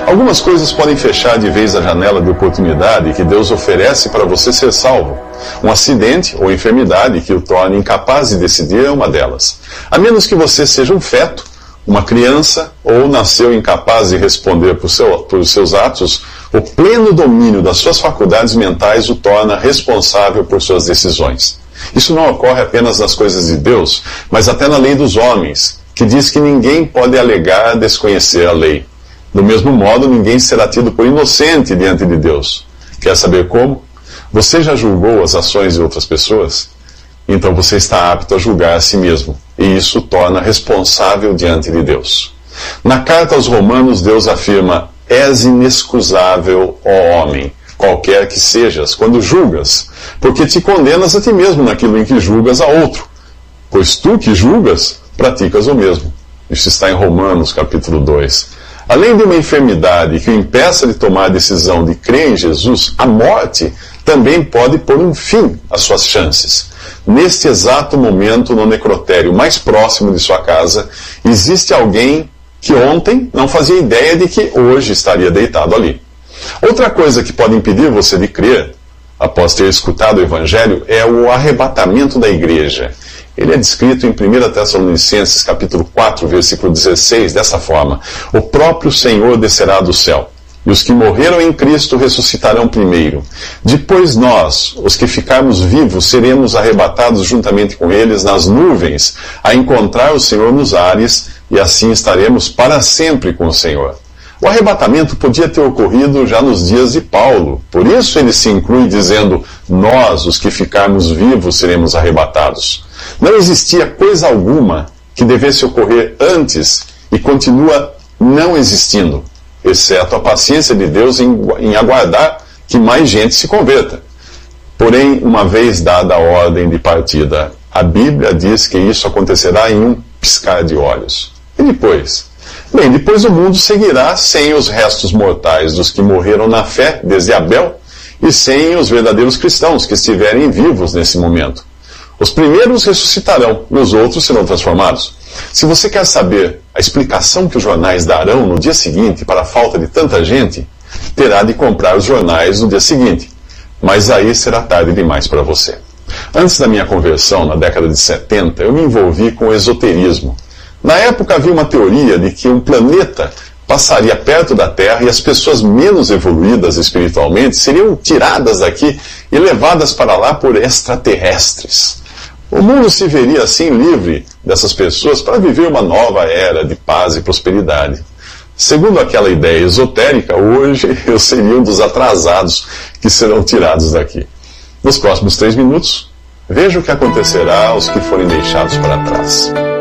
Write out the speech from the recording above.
Algumas coisas podem fechar de vez a janela de oportunidade que Deus oferece para você ser salvo. Um acidente ou enfermidade que o torne incapaz de decidir é uma delas. A menos que você seja um feto, uma criança, ou nasceu incapaz de responder por seus atos, o pleno domínio das suas faculdades mentais o torna responsável por suas decisões. Isso não ocorre apenas nas coisas de Deus, mas até na lei dos homens, que diz que ninguém pode alegar desconhecer a lei. Do mesmo modo, ninguém será tido por inocente diante de Deus. Quer saber como? Você já julgou as ações de outras pessoas? Então você está apto a julgar a si mesmo, e isso o torna responsável diante de Deus. Na carta aos Romanos, Deus afirma: és inexcusável, ó homem, qualquer que sejas, quando julgas, porque te condenas a ti mesmo naquilo em que julgas a outro. Pois tu que julgas, praticas o mesmo. Isso está em Romanos, capítulo 2. Além de uma enfermidade que o impeça de tomar a decisão de crer em Jesus, a morte também pode pôr um fim às suas chances. Neste exato momento, no necrotério mais próximo de sua casa, existe alguém que ontem não fazia ideia de que hoje estaria deitado ali. Outra coisa que pode impedir você de crer, após ter escutado o Evangelho, é o arrebatamento da igreja. Ele é descrito em 1 Tessalonicenses, capítulo 4, versículo 16, dessa forma: o próprio Senhor descerá do céu, e os que morreram em Cristo ressuscitarão primeiro. Depois nós, os que ficarmos vivos, seremos arrebatados juntamente com eles nas nuvens, a encontrar o Senhor nos ares, e assim estaremos para sempre com o Senhor. O arrebatamento podia ter ocorrido já nos dias de Paulo. Por isso ele se inclui dizendo: nós, os que ficarmos vivos, seremos arrebatados. Não existia coisa alguma que devesse ocorrer antes e continua não existindo, exceto a paciência de Deus em aguardar que mais gente se converta. Porém, uma vez dada a ordem de partida, a Bíblia diz que isso acontecerá em um piscar de olhos. E depois? Bem, depois o mundo seguirá sem os restos mortais dos que morreram na fé desde Abel e sem os verdadeiros cristãos que estiverem vivos nesse momento. Os primeiros ressuscitarão e os outros serão transformados. Se você quer saber a explicação que os jornais darão no dia seguinte para a falta de tanta gente, terá de comprar os jornais no dia seguinte. Mas aí será tarde demais para você. Antes da minha conversão, na década de 70, eu me envolvi com o esoterismo. Na época havia uma teoria de que um planeta passaria perto da Terra e as pessoas menos evoluídas espiritualmente seriam tiradas daqui e levadas para lá por extraterrestres. O mundo se veria assim livre dessas pessoas para viver uma nova era de paz e prosperidade. Segundo aquela ideia esotérica, hoje eu seria um dos atrasados que serão tirados daqui. Nos próximos 3 minutos, veja o que acontecerá aos que forem deixados para trás.